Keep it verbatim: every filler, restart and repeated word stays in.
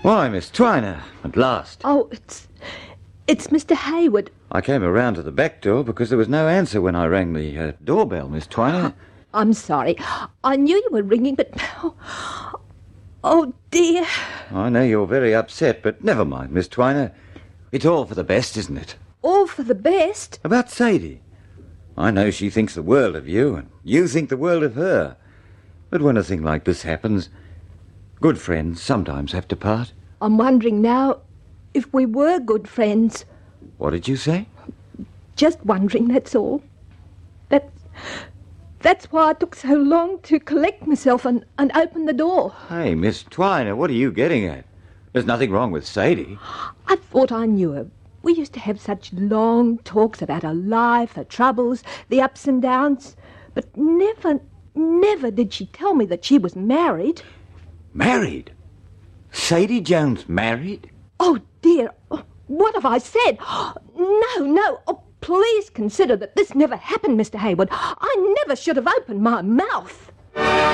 Why, Miss Twiner, at last. Oh, it's... it's Mister Hayward. I came around to the back door because there was no answer when I rang the uh, doorbell, Miss Twiner. I'm sorry. I knew you were ringing, but... Oh, oh dear. I know you're very upset, but never mind, Miss Twiner. It's all for the best, isn't it? All for the best? About Sadie. I know she thinks the world of you, and you think the world of her. But when a thing like this happens, good friends sometimes have to part. I'm wondering now if we were good friends. What did you say? Just wondering, that's all. That's, that's why it took so long to collect myself and, and open the door. Hey, Miss Twiner, what are you getting at? There's nothing wrong with Sadie. I thought I knew her. We used to have such long talks about her life, her troubles, the ups and downs. But never, never did she tell me that she was married. Married? Sadie Jones married? Oh, dear. What have I said? No, no. Oh, please consider that this never happened, Mister Hayward. I never should have opened my mouth.